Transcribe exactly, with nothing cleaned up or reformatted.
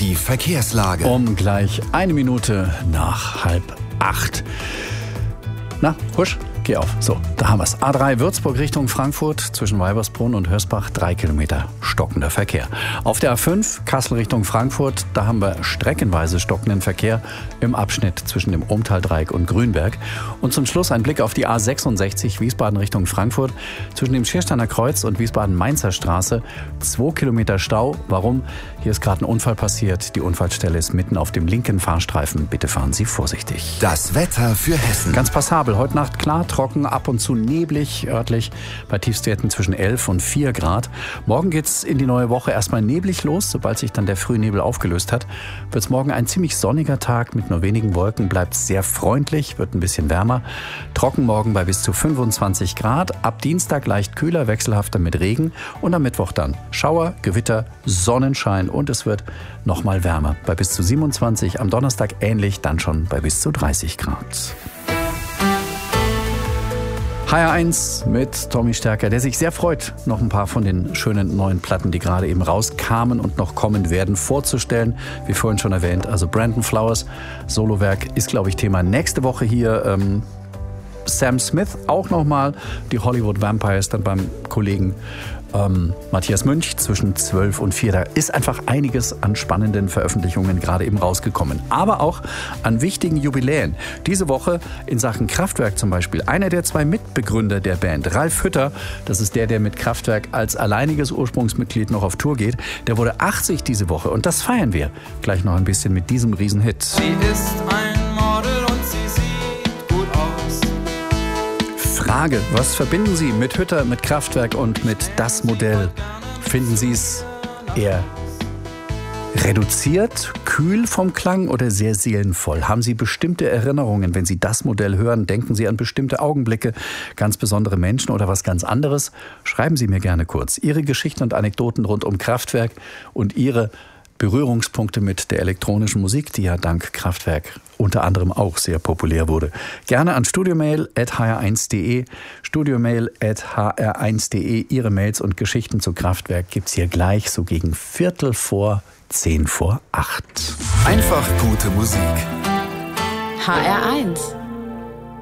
Die Verkehrslage. Um gleich eine Minute nach halb acht. Na, husch, geh auf. So, da haben wir's. A drei Würzburg Richtung Frankfurt zwischen Weibersbrunn und Hörsbach, drei Kilometer stockender Verkehr. Auf der A fünf Kassel Richtung Frankfurt, da haben wir streckenweise stockenden Verkehr im Abschnitt zwischen dem Ommtaldreieck und Grünberg. Und zum Schluss ein Blick auf die A sechsundsechzig Wiesbaden Richtung Frankfurt zwischen dem Schiersteiner Kreuz und Wiesbaden-Mainzer Straße. Zwei Kilometer Stau. Warum? Hier ist gerade ein Unfall passiert. Die Unfallstelle ist mitten auf dem linken Fahrstreifen. Bitte fahren Sie vorsichtig. Das Wetter für Hessen. Ganz passabel. Heute Nacht klar, trocken, ab und zu neblig örtlich bei Tiefstwerten zwischen elf und vier Grad. Morgen geht's in die neue Woche erstmal neblig los. Sobald sich dann der Frühnebel aufgelöst hat, wird's morgen ein ziemlich sonniger Tag mit nur wenigen Wolken. Bleibt sehr freundlich, wird ein bisschen wärmer. Trocken morgen bei bis zu fünfundzwanzig Grad. Ab Dienstag leicht kühler, wechselhafter mit Regen. Und am Mittwoch dann Schauer, Gewitter, Sonnenschein und es wird noch mal wärmer. Bei bis zu siebenundzwanzig, am Donnerstag ähnlich, dann schon bei bis zu dreißig Grad. H R eins mit Tommy Stärker, der sich sehr freut, noch ein paar von den schönen neuen Platten, die gerade eben rauskamen und noch kommen werden, vorzustellen. Wie vorhin schon erwähnt, also Brandon Flowers, Solowerk, ist, glaube ich, Thema nächste Woche hier. Ähm, Sam Smith auch nochmal, die Hollywood Vampires dann beim Kollegen ähm, Matthias Münch zwischen zwölf und vier. Da ist einfach einiges an spannenden Veröffentlichungen gerade eben rausgekommen. Aber auch an wichtigen Jubiläen. Diese Woche in Sachen Kraftwerk zum Beispiel. Einer der zwei Mitbegründer der Band, Ralf Hütter, das ist der, der mit Kraftwerk als alleiniges Ursprungsmitglied noch auf Tour geht, der wurde achtzig diese Woche und das feiern wir gleich noch ein bisschen mit diesem Riesenhit. Sie ist ein Model und sie sieht gut aus. Frage, was verbinden Sie mit Hütter, mit Kraftwerk und mit das Modell? Finden Sie es eher reduziert, kühl vom Klang oder sehr seelenvoll? Haben Sie bestimmte Erinnerungen, wenn Sie das Modell hören? Denken Sie an bestimmte Augenblicke, ganz besondere Menschen oder was ganz anderes? Schreiben Sie mir gerne kurz Ihre Geschichten und Anekdoten rund um Kraftwerk und Ihre Berührungspunkte mit der elektronischen Musik, die ja dank Kraftwerk unter anderem auch sehr populär wurde. Gerne an studiomail at h r eins punkt de, studiomail at h r eins punkt de. Ihre Mails und Geschichten zu Kraftwerk gibt's hier gleich so gegen Viertel vor zehn vor acht. Einfach gute Musik. H R eins